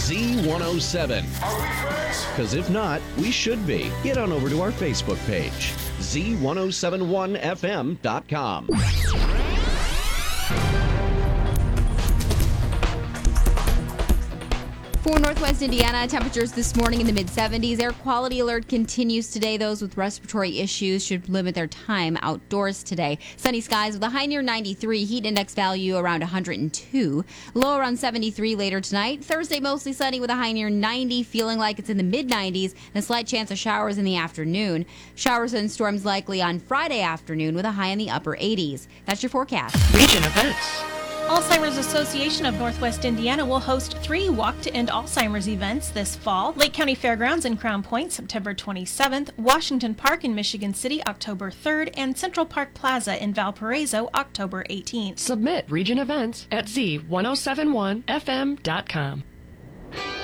Z107. Are we friends? Because if not, we should be. Get on over to our Facebook page, Z1071FM.com. For Northwest Indiana, temperatures this morning in the mid-70s. Air quality alert continues today. Those with respiratory issues should limit their time outdoors today. Sunny skies with a high near 93, heat index value around 102. Low around 73 later tonight. Thursday mostly sunny with a high near 90, feeling like it's in the mid-90s, and a slight chance of showers in the afternoon. Showers and storms likely on Friday afternoon with a high in the upper 80s. That's your forecast. Region events. Alzheimer's Association of Northwest Indiana will host 3 Walk to End Alzheimer's events this fall. Lake County Fairgrounds in Crown Point, September 27th, Washington Park in Michigan City, October 3rd, and Central Park Plaza in Valparaiso, October 18th. Submit region events at Z1071FM.com.